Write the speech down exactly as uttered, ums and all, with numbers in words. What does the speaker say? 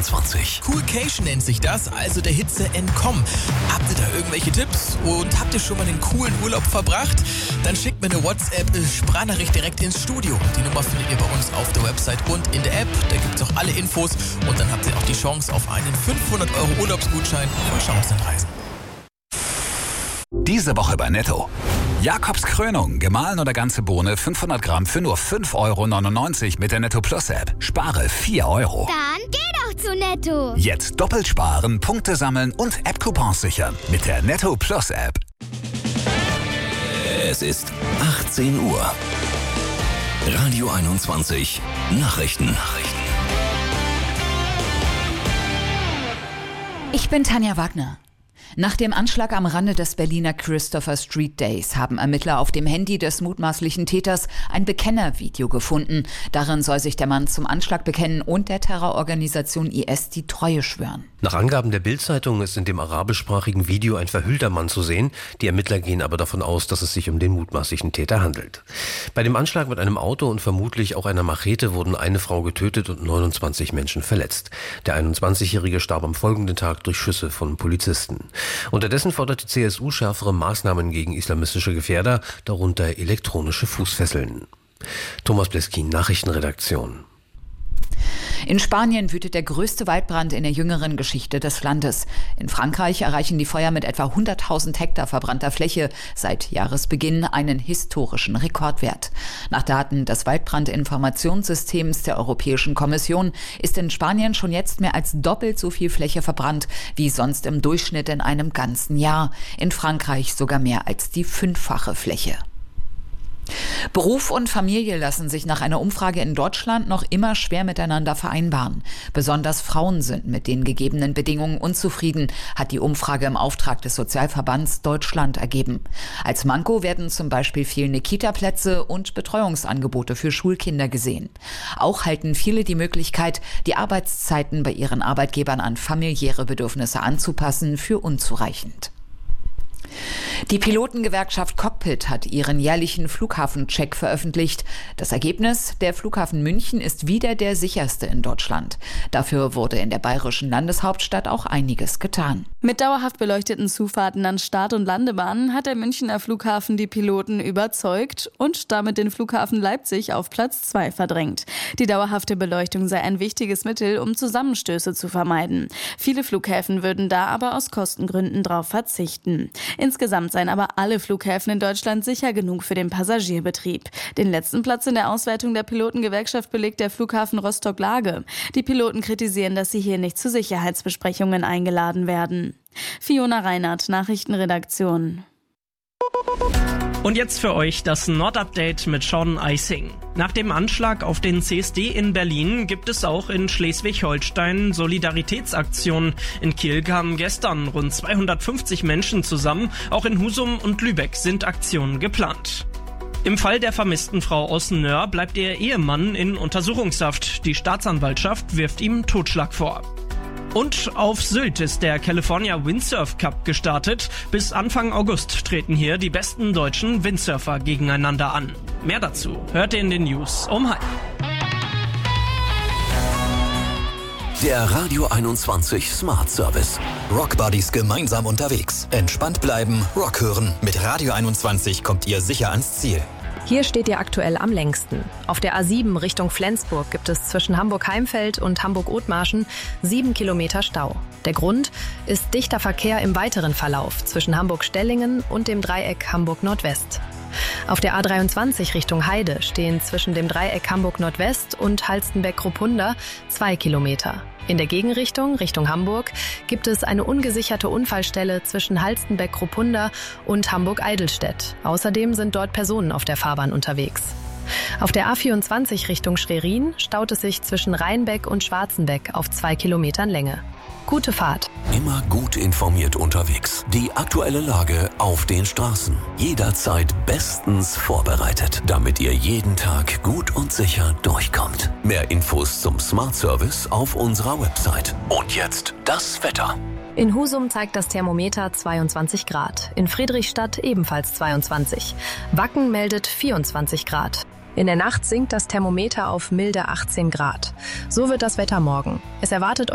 einundzwanzig. Coolcation nennt sich das, also der Hitze entkommen. Habt ihr da irgendwelche Tipps? Und habt ihr schon mal einen coolen Urlaub verbracht? Dann schickt mir eine WhatsApp-Sprachnachricht direkt ins Studio. Die Nummer findet ihr bei uns auf der Website und in der App. Da gibt es auch alle Infos und dann habt ihr auch die Chance auf einen fünfhundert Euro Urlaubsgutschein von Chancenreisen. Diese Woche bei Netto. Jakobs Krönung, gemahlen oder ganze Bohne, fünfhundert Gramm für nur fünf Euro neunundneunzig mit der Netto Plus App. Spare vier Euro. Dann geh doch zu Netto. Jetzt doppelt sparen, Punkte sammeln und App-Coupons sichern mit der Netto Plus App. Es ist achtzehn Uhr. Radio einundzwanzig. Nachrichten. Nachrichten. Ich bin Tanja Wagner. Nach dem Anschlag am Rande des Berliner Christopher Street Days haben Ermittler auf dem Handy des mutmaßlichen Täters ein Bekennervideo gefunden. Darin soll sich der Mann zum Anschlag bekennen und der Terrororganisation I S die Treue schwören. Nach Angaben der Bild-Zeitung ist in dem arabischsprachigen Video ein verhüllter Mann zu sehen. Die Ermittler gehen aber davon aus, dass es sich um den mutmaßlichen Täter handelt. Bei dem Anschlag mit einem Auto und vermutlich auch einer Machete wurden eine Frau getötet und neunundzwanzig Menschen verletzt. Der einundzwanzigjährige starb am folgenden Tag durch Schüsse von Polizisten. Unterdessen fordert die C S U schärfere Maßnahmen gegen islamistische Gefährder, darunter elektronische Fußfesseln. Thomas Bleskin, Nachrichtenredaktion. In Spanien wütet der größte Waldbrand in der jüngeren Geschichte des Landes. In Frankreich erreichen die Feuer mit etwa hunderttausend Hektar verbrannter Fläche seit Jahresbeginn einen historischen Rekordwert. Nach Daten des Waldbrandinformationssystems der Europäischen Kommission ist in Spanien schon jetzt mehr als doppelt so viel Fläche verbrannt wie sonst im Durchschnitt in einem ganzen Jahr. In Frankreich sogar mehr als die fünffache Fläche. Beruf und Familie lassen sich nach einer Umfrage in Deutschland noch immer schwer miteinander vereinbaren. Besonders Frauen sind mit den gegebenen Bedingungen unzufrieden, hat die Umfrage im Auftrag des Sozialverbands Deutschland ergeben. Als Manko werden zum Beispiel fehlende Kita-Plätze und Betreuungsangebote für Schulkinder gesehen. Auch halten viele die Möglichkeit, die Arbeitszeiten bei ihren Arbeitgebern an familiäre Bedürfnisse anzupassen, für unzureichend. Die Pilotengewerkschaft Cockpit hat ihren jährlichen Flughafencheck veröffentlicht. Das Ergebnis: Der Flughafen München ist wieder der sicherste in Deutschland. Dafür wurde in der bayerischen Landeshauptstadt auch einiges getan. Mit dauerhaft beleuchteten Zufahrten an Start- und Landebahnen hat der Münchner Flughafen die Piloten überzeugt und damit den Flughafen Leipzig auf Platz zwei verdrängt. Die dauerhafte Beleuchtung sei ein wichtiges Mittel, um Zusammenstöße zu vermeiden. Viele Flughäfen würden da aber aus Kostengründen drauf verzichten. Insgesamt seien aber alle Flughäfen in Deutschland sicher genug für den Passagierbetrieb. Den letzten Platz in der Auswertung der Pilotengewerkschaft belegt der Flughafen Rostock-Lage. Die Piloten kritisieren, dass sie hier nicht zu Sicherheitsbesprechungen eingeladen werden. Fiona Reinhardt, Nachrichtenredaktion. Und jetzt für euch das Nordupdate mit Sean Eising. Nach dem Anschlag auf den C S D in Berlin gibt es auch in Schleswig-Holstein Solidaritätsaktionen. In Kiel kamen gestern rund zweihundertfünfzig Menschen zusammen. Auch in Husum und Lübeck sind Aktionen geplant. Im Fall der vermissten Frau aus Nöhr bleibt ihr Ehemann in Untersuchungshaft. Die Staatsanwaltschaft wirft ihm Totschlag vor. Und auf Sylt ist der California Windsurf Cup gestartet. Bis Anfang August treten hier die besten deutschen Windsurfer gegeneinander an. Mehr dazu hört ihr in den News um halb. Der Radio einundzwanzig Smart Service. Rock Buddies gemeinsam unterwegs. Entspannt bleiben, Rock hören. Mit Radio einundzwanzig kommt ihr sicher ans Ziel. Hier steht ihr aktuell am längsten. Auf der A sieben Richtung Flensburg gibt es zwischen Hamburg-Heimfeld und Hamburg-Othmarschen sieben Kilometer Stau. Der Grund ist dichter Verkehr im weiteren Verlauf zwischen Hamburg-Stellingen und dem Dreieck Hamburg-Nordwest. Auf der A dreiundzwanzig Richtung Heide stehen zwischen dem Dreieck Hamburg-Nordwest und Halstenbeck-Kruppunda zwei Kilometer. In der Gegenrichtung, Richtung Hamburg, gibt es eine ungesicherte Unfallstelle zwischen Halstenbeck-Kruppunda und Hamburg-Eidelstedt. Außerdem sind dort Personen auf der Fahrbahn unterwegs. Auf der A vierundzwanzig Richtung Schwerin staut es sich zwischen Rheinbeck und Schwarzenbeck auf zwei Kilometern Länge. Gute Fahrt. Immer gut informiert unterwegs. Die aktuelle Lage auf den Straßen. Jederzeit bestens vorbereitet, damit ihr jeden Tag gut und sicher durchkommt. Mehr Infos zum Smart Service auf unserer Website. Und jetzt das Wetter. In Husum zeigt das Thermometer zweiundzwanzig Grad. In Friedrichstadt ebenfalls zweiundzwanzig. Wacken meldet vierundzwanzig Grad. In der Nacht sinkt das Thermometer auf milde achtzehn Grad. So wird das Wetter morgen. Es erwartet